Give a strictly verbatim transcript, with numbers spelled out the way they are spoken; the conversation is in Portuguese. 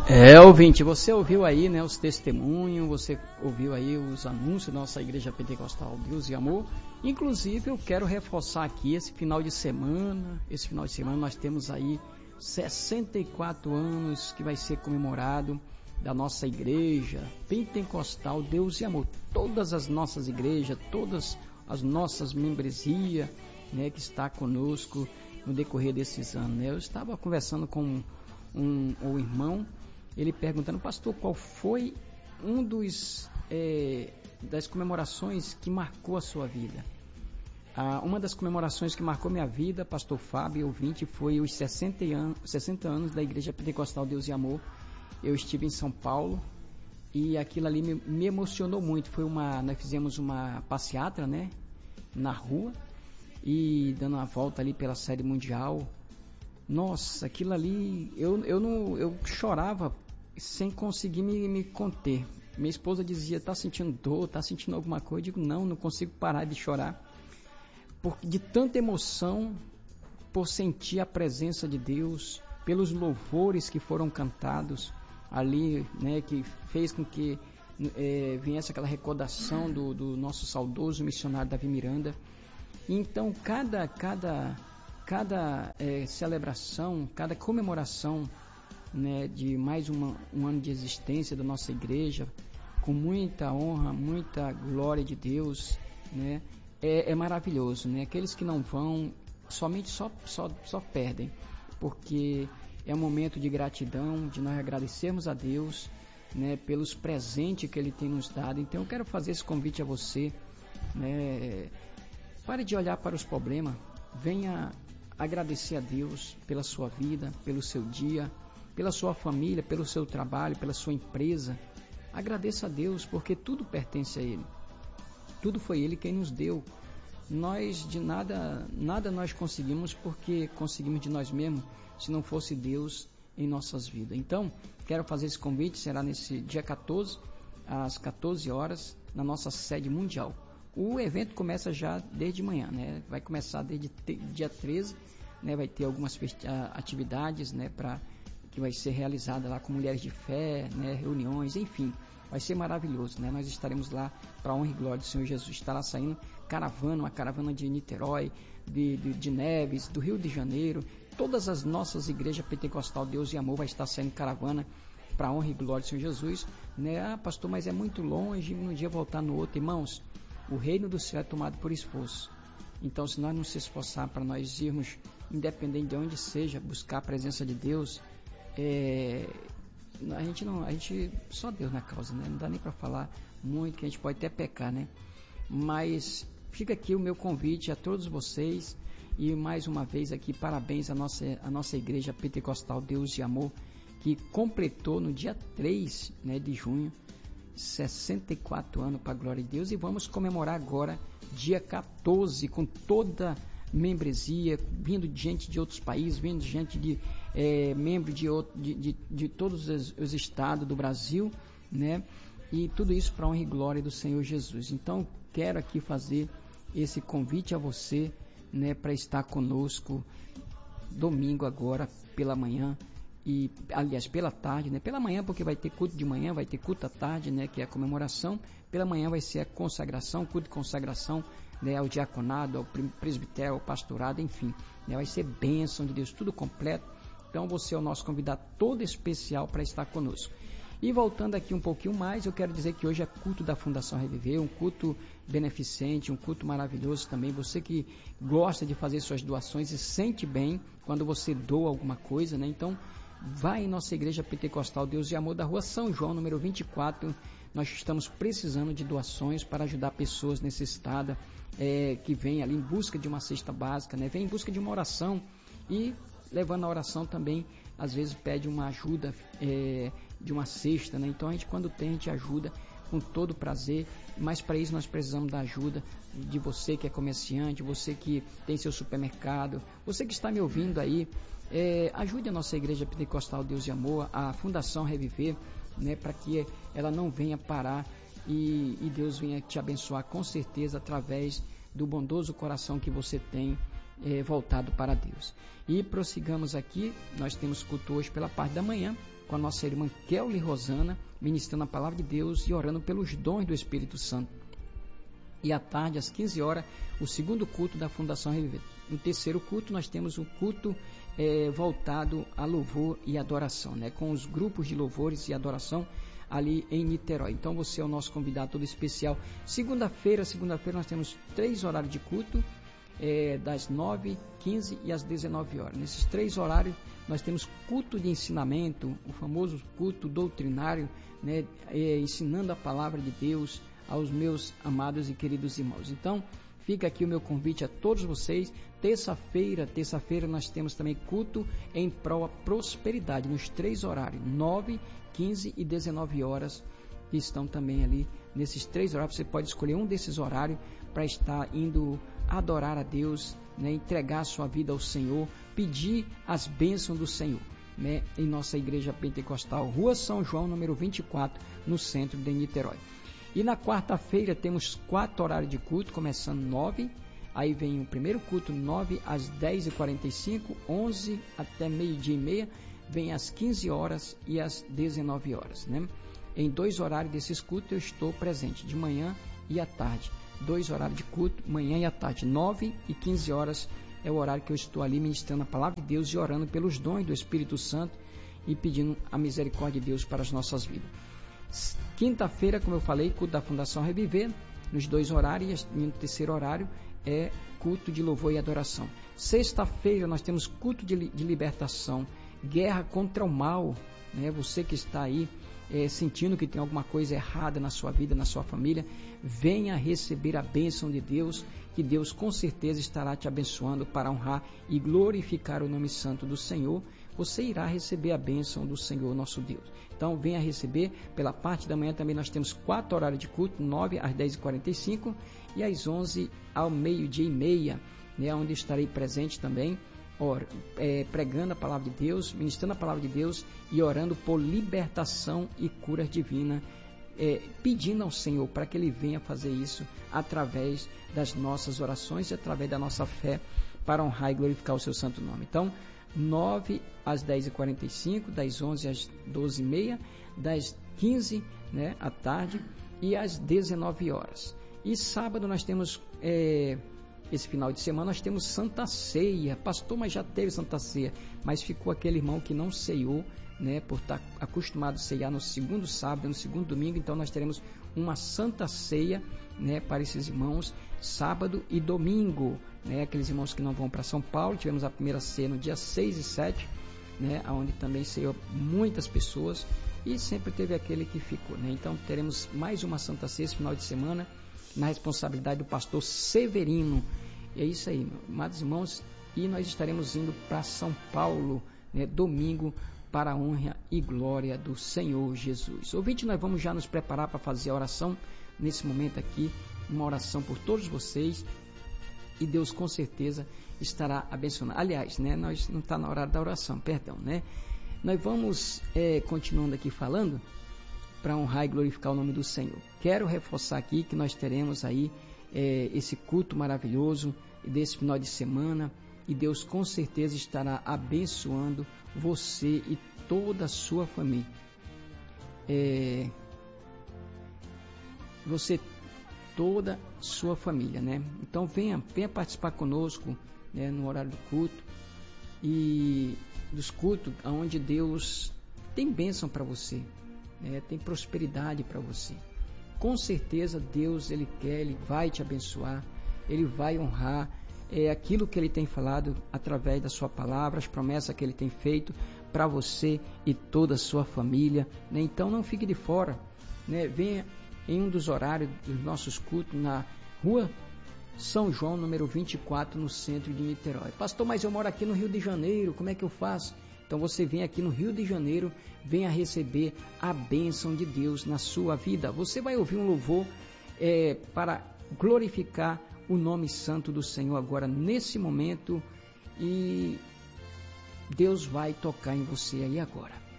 É, ouvinte, você ouviu aí, né, os testemunhos, você ouviu aí os anúncios da nossa Igreja Pentecostal Deus e Amor. Inclusive, eu quero reforçar aqui esse final de semana, esse final de semana nós temos aí sessenta e quatro anos que vai ser comemorado da nossa Igreja Pentecostal Deus e Amor. Todas as nossas igrejas, todas as nossas membresias, né, que está conosco no decorrer desses anos, né? Eu estava conversando com um, um, um irmão, ele perguntando, pastor, qual foi um dos é, das comemorações que marcou a sua vida? Ah, uma das comemorações que marcou minha vida, pastor Fábio, ouvinte, foi os sessenta anos da Igreja Pentecostal Deus e Amor. Eu estive em São Paulo e aquilo ali me, me emocionou muito. Foi uma, nós fizemos uma passeata, né, na rua e dando uma volta ali pela sede mundial. Nossa, aquilo ali, eu, eu, não, eu chorava sem conseguir me, me conter. Minha esposa dizia, tá sentindo dor, tá sentindo alguma coisa? Eu digo, não, não consigo parar de chorar. Porque de tanta emoção, por sentir a presença de Deus, pelos louvores que foram cantados ali, né, que fez com que é, viesse aquela recordação do, do nosso saudoso missionário Davi Miranda. Então, cada, cada, cada é, celebração, cada comemoração, né, de mais uma, um ano de existência da nossa igreja, com muita honra, muita glória de Deus, né, é, é maravilhoso, né? Aqueles que não vão, somente só, só, só perdem, porque é um momento de gratidão, de nós agradecermos a Deus, né, pelos presentes que Ele tem nos dado. Então eu quero fazer esse convite a você, né, pare de olhar para os problemas, venha agradecer a Deus pela sua vida, pelo seu dia, pela sua família, pelo seu trabalho, pela sua empresa. Agradeça a Deus, porque tudo pertence a Ele. Tudo foi Ele quem nos deu. Nós de nada, nada nós conseguimos porque conseguimos de nós mesmos, se não fosse Deus em nossas vidas. Então, quero fazer esse convite, será nesse dia quatorze, às quatorze horas, na nossa sede mundial. O evento começa já desde manhã, né? Vai começar desde dia treze, né? Vai ter algumas atividades, né, para que vai ser realizada lá com mulheres de fé, né, reuniões, enfim. Vai ser maravilhoso, né? Nós estaremos lá para a honra e glória do Senhor Jesus. Estará saindo caravana, uma caravana de Niterói, de, de, de Neves, do Rio de Janeiro. Todas as nossas igrejas pentecostal Deus e Amor vai estar saindo caravana para a honra e glória do Senhor Jesus, né? Ah, pastor, mas é muito longe, um dia voltar no outro. Irmãos, o reino do céu é tomado por esforço. Então, se nós não se esforçar para nós irmos, independente de onde seja, buscar a presença de Deus, é... a gente não, a gente, só Deus na causa, né? Não dá nem para falar muito, que a gente pode até pecar, né? Mas fica aqui o meu convite a todos vocês e mais uma vez aqui parabéns à nossa, à nossa igreja pentecostal Deus e Amor, que completou no dia três, né, de junho, sessenta e quatro anos para a glória de Deus, e vamos comemorar agora dia quatorze com toda membresia, vindo de gente de outros países, vindo de gente de é, membro de, de, de, de todos os, os estados do Brasil, né? E tudo isso para a honra e glória do Senhor Jesus. Então quero aqui fazer esse convite a você, né, para estar conosco domingo agora pela manhã, e aliás pela tarde, né? Pela manhã porque vai ter culto de manhã, vai ter culto à tarde, né, que é a comemoração. Pela manhã vai ser a consagração, culto de consagração, né, ao diaconado, ao presbitério, ao pastorado, enfim, né, vai ser bênção de Deus, tudo completo. Então você é o nosso convidado todo especial para estar conosco. E voltando aqui um pouquinho mais, eu quero dizer que hoje é culto da Fundação Reviver, um culto beneficente, um culto maravilhoso também. Você que gosta de fazer suas doações e sente bem quando você doa alguma coisa, né? Então vai em nossa igreja pentecostal Deus e Amor da rua São João, número vinte e quatro. Nós estamos precisando de doações para ajudar pessoas necessitadas, é, que vêm ali em busca de uma cesta básica, né? Vem em busca de uma oração e levando a oração também, às vezes pede uma ajuda é, de uma cesta, né? Então a gente, quando tem, a gente ajuda com todo prazer, mas para isso nós precisamos da ajuda de você que é comerciante, você que tem seu supermercado, você que está me ouvindo aí, é, ajude a nossa igreja pentecostal Deus e Amor, a Fundação Reviver, né, para que ela não venha parar e, e Deus venha te abençoar com certeza através do bondoso coração que você tem é, voltado para Deus. E prossigamos aqui, nós temos culto hoje pela parte da manhã, com a nossa irmã Kelly Rosana, ministrando a palavra de Deus e orando pelos dons do Espírito Santo. E à tarde, às quinze horas, o segundo culto da Fundação Reviver. No terceiro culto, nós temos o culto é, voltado a louvor e adoração, né, com os grupos de louvores e adoração ali em Niterói. Então você é o nosso convidado todo especial. Segunda-feira, segunda-feira nós temos três horários de culto, é, das nove, quinze e às dezenove horas. Nesses três horários nós temos culto de ensinamento, o famoso culto doutrinário, né, é, ensinando a palavra de Deus aos meus amados e queridos irmãos. Então, fica aqui o meu convite a todos vocês. Terça-feira, terça-feira nós temos também culto em prol da prosperidade, nos três horários, nove, quinze e dezenove horas, que estão também ali nesses três horários. Você pode escolher um desses horários para estar indo adorar a Deus, né, entregar a sua vida ao Senhor, pedir as bênçãos do Senhor, né, em nossa igreja pentecostal, Rua São João, número vinte e quatro, no centro de Niterói. E na quarta-feira temos quatro horários de culto, começando nove, aí vem o primeiro culto, nove às dez e quarenta e cinco, onze até meio-dia e meia, vem às quinze horas e às dezenove horas, né? Em dois horários desses cultos eu estou presente, de manhã e à tarde. Dois horários de culto, manhã e à tarde, nove e quinze horas é o horário que eu estou ali ministrando a palavra de Deus e orando pelos dons do Espírito Santo e pedindo a misericórdia de Deus para as nossas vidas. Quinta-feira, como eu falei, culto da Fundação Reviver, nos dois horários, e no terceiro horário é culto de louvor e adoração. Sexta-feira nós temos culto de, de libertação, guerra contra o mal, né? Você que está aí é, sentindo que tem alguma coisa errada na sua vida, na sua família, venha receber a bênção de Deus, que Deus com certeza estará te abençoando para honrar e glorificar o nome santo do Senhor. Você irá receber a bênção do Senhor nosso Deus. Então venha receber. Pela parte da manhã também nós temos quatro horários de culto, nove às dez e quarenta e cinco e às onze ao meio-dia e meia, né, onde estarei presente também, or, é, pregando a palavra de Deus, ministrando a palavra de Deus e orando por libertação e cura divina, é, pedindo ao Senhor para que Ele venha fazer isso através das nossas orações e através da nossa fé para honrar e glorificar o seu santo nome. Então, nove às dez e quarenta e cinco, das onze às doze e meia, das quinze, né, à tarde e às dezenove horas. E sábado nós temos, é, esse final de semana nós temos Santa Ceia. Pastor, mas já teve Santa Ceia, mas ficou aquele irmão que não ceiou, né, por estar acostumado a ceiar no segundo sábado, no segundo domingo. Então nós teremos uma Santa Ceia, né, para esses irmãos, sábado e domingo, né, aqueles irmãos que não vão para São Paulo. Tivemos a primeira ceia no dia seis e sete, né, onde também ceiou muitas pessoas, e sempre teve aquele que ficou, né? Então teremos mais uma Santa Ceia esse final de semana, na responsabilidade do pastor Severino. E é isso aí, amados irmãos, e nós estaremos indo para São Paulo, né, domingo, para a honra e glória do Senhor Jesus. Ouvinte, nós vamos já nos preparar para fazer a oração nesse momento aqui, uma oração por todos vocês, e Deus com certeza estará abençoando. Aliás, né, nós não está na hora da oração, perdão, né? Nós vamos é, continuando aqui falando para honrar e glorificar o nome do Senhor. Quero reforçar aqui que nós teremos aí é, esse culto maravilhoso desse final de semana, e Deus com certeza estará abençoando você e toda a sua família. É, você, toda a sua família, né? Então venha, venha participar conosco, né, no horário do culto, e dos cultos onde Deus tem bênção para você, né, tem prosperidade para você. Com certeza Deus, Ele quer, Ele vai te abençoar, Ele vai honrar é, aquilo que Ele tem falado através da sua palavra, as promessas que Ele tem feito para você e toda a sua família, né? Então não fique de fora, né? Venha em um dos horários dos nossos cultos na Rua São João, número vinte e quatro, no centro de Niterói. Pastor, mas eu moro aqui no Rio de Janeiro, como é que eu faço? Então você vem aqui no Rio de Janeiro, venha receber a bênção de Deus na sua vida. Você vai ouvir um louvor é, para glorificar o nome santo do Senhor agora, nesse momento, e Deus vai tocar em você aí agora.